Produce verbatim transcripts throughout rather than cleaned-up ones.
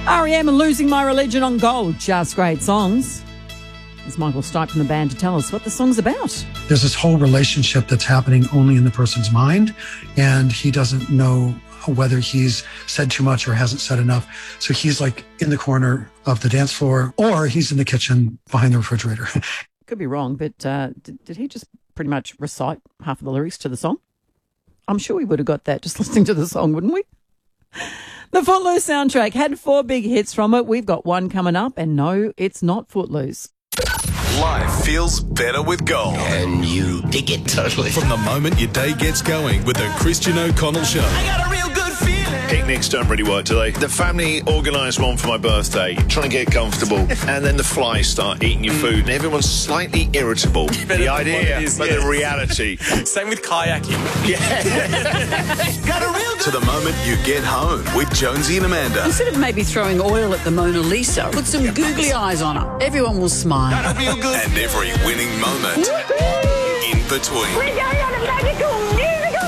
R E M and Losing My Religion on Gold. Just great songs. There's Michael Stipe from the band to tell us what the song's about. There's this whole relationship that's happening only in the person's mind, and he doesn't know whether he's said too much or hasn't said enough. So he's like in the corner of the dance floor, or he's in the kitchen behind the refrigerator. Could be wrong, but uh, did, did he just pretty much recite half of the lyrics to the song? I'm sure we would have got that just listening to the song, wouldn't we? The Footloose soundtrack had four big hits from it. We've got one coming up, and no, it's not Footloose. Life feels better with gold. And you dig it totally. From the moment your day gets going with the Christian O'Connell Show. I got a real good feeling. Picnics don't really work today. The family organised one for my birthday, trying to get comfortable, and then the flies start eating your food, and everyone's slightly irritable. The idea, is, but yes. The reality. Same with kayaking. Yeah. Got a real good To the moment you get home with Jonesy and Amanda. Instead of maybe throwing oil at the Mona Lisa, put some googly eyes on her. Everyone will smile. Got a real good And every winning moment in between. We're going on a magical musical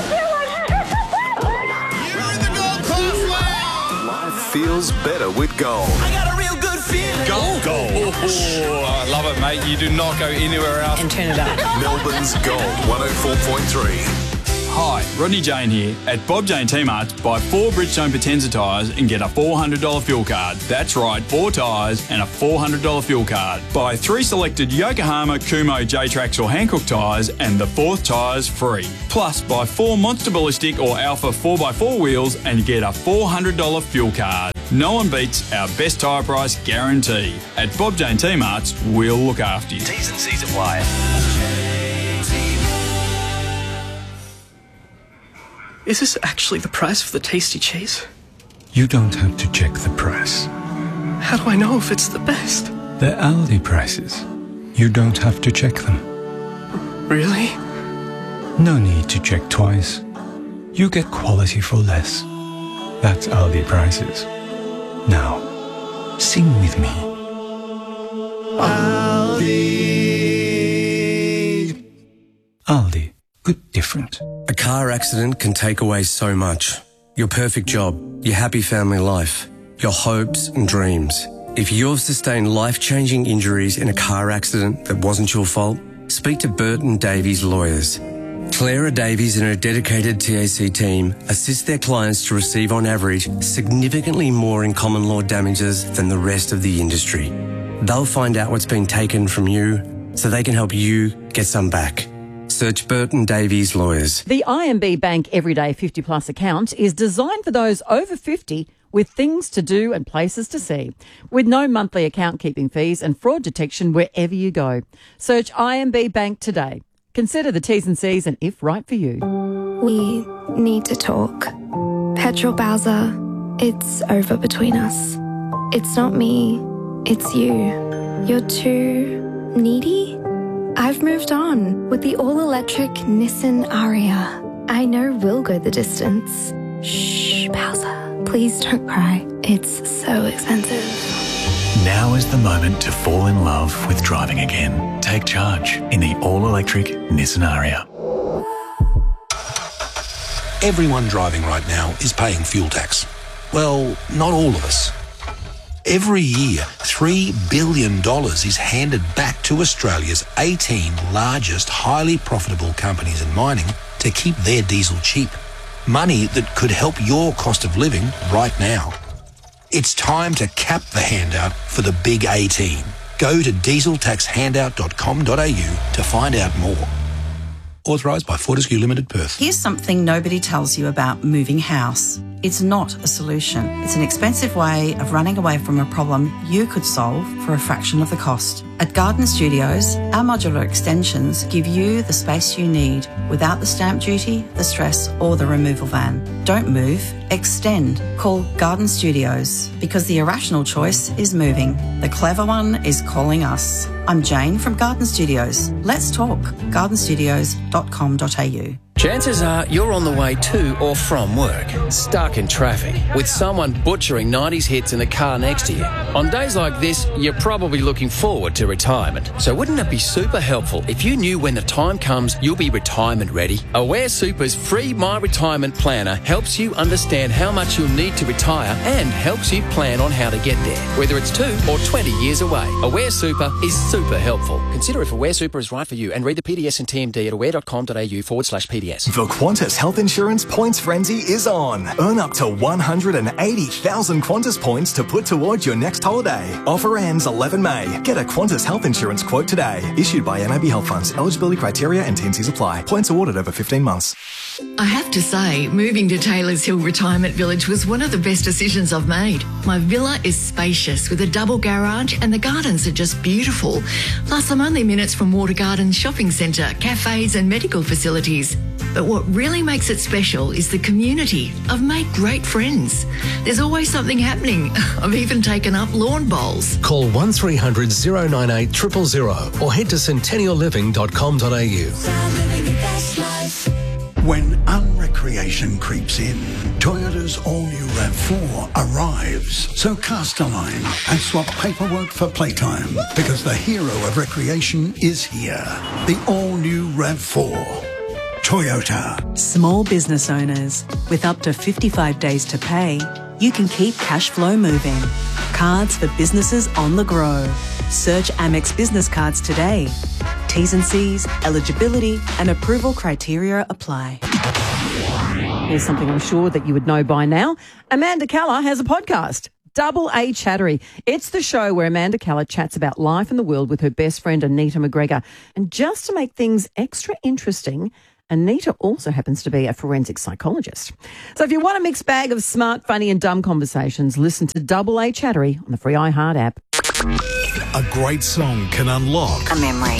Life feels better with gold. I got a real good feeling. Gold. Gold. Oh, I love it, mate. You do not go anywhere else. And turn it up. Melbourne's Gold one oh four point three. Hi, Rodney Jane here. At Bob Jane T-Marts, buy four Bridgestone Potenza tyres and get a four hundred dollars fuel card. That's right, four tyres and a four hundred dollars fuel card. Buy three selected Yokohama, Kumo, J-Trax or Hankook tyres and the fourth tyre's free. Plus, buy four Monster Ballistic or Alpha four by four wheels and get a four hundred dollars fuel card. No one beats our best tyre price guarantee. At Bob Jane T-Marts, we'll look after you. T's and C's apply. Is this actually the price for the tasty cheese? You don't have to check the price. How do I know if it's the best? They're Aldi prices. You don't have to check them. Really? No need to check twice. You get quality for less. That's Aldi prices. Now, sing with me. Aldi. Aldi. Good different. A car accident can take away so much. Your perfect job, your happy family life, your hopes and dreams. If you've sustained life-changing injuries in a car accident that wasn't your fault, speak to Burton Davies Lawyers. Clara Davies and her dedicated T A C team assist their clients to receive on average significantly more in common law damages than the rest of the industry. They'll find out what's been taken from you so they can help you get some back. Search Burton Davies Lawyers. The I M B Bank Everyday fifty plus account is designed for those over fifty with things to do and places to see, with no monthly account keeping fees and fraud detection wherever you go. Search I M B Bank today. Consider the T's and C's and if right for you. We need to talk. Petrol Bowser, it's over between us. It's not me, it's you. You're too needy? I've moved on with the all-electric Nissan Ariya. I know we'll go the distance. Shh, Bowser, please don't cry. It's so expensive. Now is the moment to fall in love with driving again. Take charge in the all-electric Nissan Ariya. Everyone driving right now is paying fuel tax. Well, not all of us. Every year, three billion dollars is handed back to Australia's eighteen largest highly profitable companies in mining to keep their diesel cheap. Money that could help your cost of living right now. It's time to cap the handout for the big eighteen. Go to diesel tax handout dot com dot a u to find out more. Authorised by Fortescue Limited, Perth. Here's something nobody tells you about moving house. It's not a solution. It's an expensive way of running away from a problem you could solve for a fraction of the cost. At Garden Studios, our modular extensions give you the space you need without the stamp duty, the stress, or the removal van. Don't move, extend. Call Garden Studios because the irrational choice is moving. The clever one is calling us. I'm Jane from Garden Studios. Let's talk. garden studios dot com dot a u. Chances are you're on the way to or from work, stuck in traffic, with someone butchering nineties hits in the car next to you. On days like this, you're probably looking forward to retirement. So wouldn't it be super helpful if you knew when the time comes you'll be retirement ready? Aware Super's free My Retirement Planner helps you understand how much you'll need to retire and helps you plan on how to get there, whether it's two or twenty years away. Aware Super is super helpful. Consider if Aware Super is right for you and read the P D S and T M D at aware.com.au forward slash PDS. The Qantas Health Insurance Points Frenzy is on. Earn up to one hundred eighty thousand Qantas points to put towards your next holiday. Offer ends eleven May. Get a Qantas Health Insurance quote today. Issued by N A B Health Funds. Eligibility criteria and T and Cs apply. Points awarded over fifteen months. I have to say, moving to Taylors Hill Retirement Village was one of the best decisions I've made. My villa is spacious with a double garage and the gardens are just beautiful. Plus, I'm only minutes from Water Gardens Shopping Centre, cafes and medical facilities. But what really makes it special is the community. I've made great friends. There's always something happening. I've even taken up lawn bowls. Call one three hundred oh nine eight zero zero zero or head to centennial living dot com dot a u. When unrecreation creeps in, Toyota's all-new RAV four arrives. So cast a line and swap paperwork for playtime, because the hero of recreation is here. The all-new RAV four. Toyota. Small business owners, with up to fifty-five days to pay, you can keep cash flow moving. Cards for businesses on the grow. Search Amex Business Cards today. T's and C's, eligibility and approval criteria apply. Here's something I'm sure that you would know by now. Amanda Keller has a podcast, Double A Chattery. It's the show where Amanda Keller chats about life in the world with her best friend Anita McGregor. And just to make things extra interesting, Anita also happens to be a forensic psychologist. So if you want a mixed bag of smart, funny and dumb conversations, listen to Double A Chattery on the free iHeart app. A great song can unlock a memory.